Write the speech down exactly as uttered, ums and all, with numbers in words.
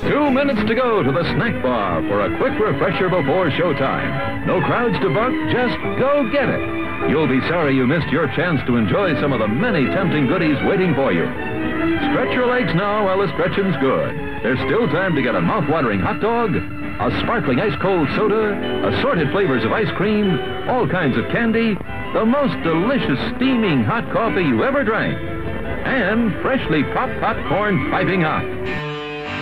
Two minutes to go to the snack bar for a quick refresher before showtime. No crowds to buck, just go get it. You'll be sorry you missed your chance to enjoy some of the many tempting goodies waiting for you. Stretch your legs now while the stretching's good. There's still time to get a mouth-watering hot dog, a sparkling ice-cold soda, assorted flavors of ice cream, all kinds of candy, the most delicious steaming hot coffee you ever drank, and freshly popped popcorn piping hot.